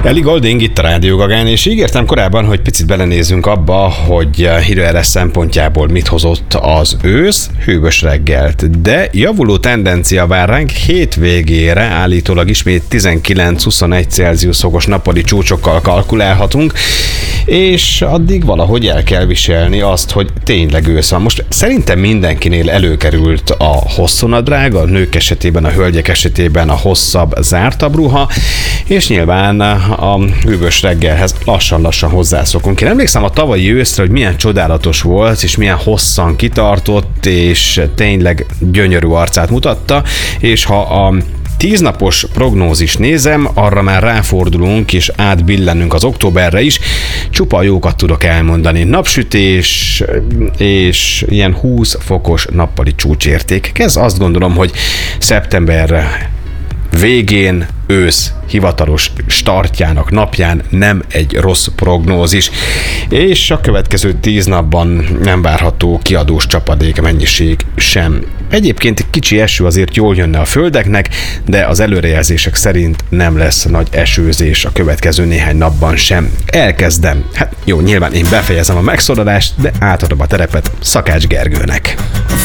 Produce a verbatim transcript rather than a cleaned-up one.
Ellie Goulding itt a Rádió Gagán, és ígértem korábban, hogy picit belenézzünk abba, hogy időjárás szempontjából mit hozott az ősz, hűvös reggelt. De javuló tendencia vár ránk, hétvégére állítólag ismét tizenkilenc-huszonegy Celsius fokos nappali csúcsokkal kalkulálhatunk, és addig valahogy el kell viselni azt, hogy tényleg ősz van. Most szerintem mindenkinél előkerült a hosszonadrág, a nők esetében, a hölgyek esetében a hosszabb, zártabb ruha, és nyilván a hűvös reggelhez lassan-lassan hozzászokunk. Én emlékszem a tavalyi őszre, hogy milyen csodálatos volt, és milyen hosszan kitartott, és tényleg gyönyörű arcát mutatta, és ha a tíznapos prognózis nézem, arra már ráfordulunk, és átbillenünk az októberre is. Csupa jókat tudok elmondani. Napsütés és ilyen húsz fokos nappali csúcsérték. Ez azt gondolom, hogy szeptember végén, ősz hivatalos startjának napján nem egy rossz prognózis, és a következő tíz napban nem várható kiadós csapadék mennyiség sem. Egyébként egy kicsi eső azért jól jönne a földeknek, de az előrejelzések szerint nem lesz nagy esőzés a következő néhány napban sem. Elkezdem. Hát jó, nyilván én befejezem a megszólalást, de átadom a terepet Szakács Gergőnek.